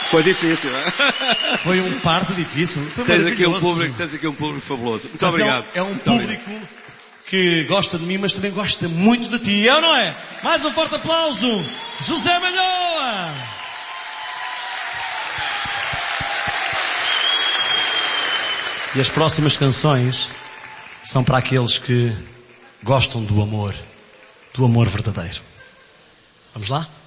Foi difícil. Foi um parto difícil. Foi Tens aqui um público fabuloso. Muito obrigado. É um público que gosta de mim, mas também gosta muito de ti. É ou não é? Mais um forte aplauso. José Malhoa. E as próximas canções são para aqueles que gostam do amor verdadeiro. Vamos lá?